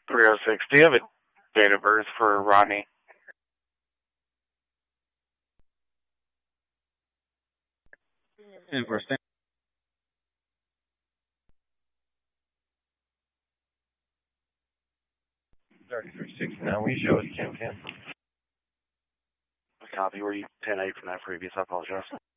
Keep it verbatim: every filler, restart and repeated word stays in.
three oh six. Do you have a date of birth for Rodney? And we're staying. thirty-three sixty now. We show us Kim Kim. A copy. Were you ten eight from that previous? I apologize.